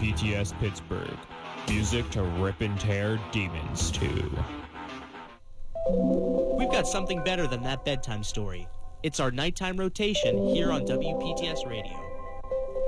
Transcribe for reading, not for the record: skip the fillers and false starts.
WPTS Pittsburgh. Music to rip and tear demons to. We've got something better than that bedtime story. It's our nighttime rotation here on WPTS Radio.